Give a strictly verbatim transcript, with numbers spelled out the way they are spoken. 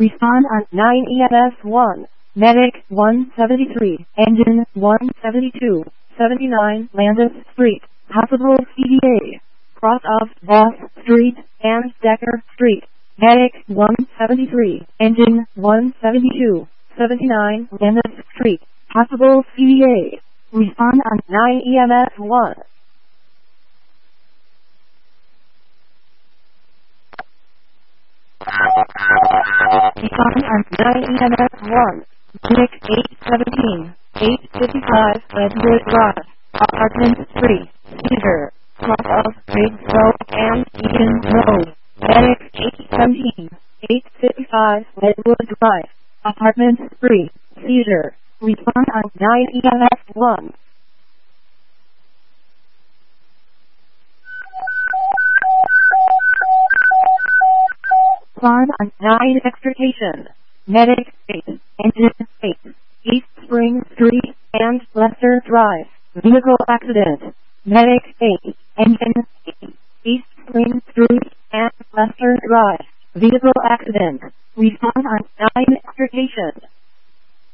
Respond on nine E M S one. Medic one seventy-three. Engine one seventy-two. seventy-nine Landis Street. Possible C D A. Cross of Voss Street and Decker Street. Medic one seventy-three. Engine one seventy-two. seventy-nine Landis Street. Possible C D A. Respond on nine E M S one. Respond on nine E M S one. Medic eight seventeen. eight fifty-five Redwood Drive. Apartment three. Seizure. Cross of Briggs Road and Eaton Road. Medic eight seventeen. eight fifty-five Redwood Drive. Apartment three. Seizure. Respond on nine E M S one. Respond on nine Extrication. Medic eight. Engine eight. East Spring Street and Lester Drive. Vehicle accident. Medic eight. Engine eight. East Spring Street and Lester Drive. Vehicle accident. Respond on nine Extrication.